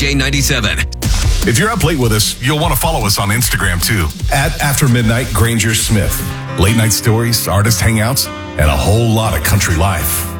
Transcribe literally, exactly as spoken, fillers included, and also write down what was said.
J ninety-seven. If you're up late with us, you'll want to follow us on Instagram too. At After Midnight Granger Smith. Late night stories, artist hangouts, and a whole lot of country life.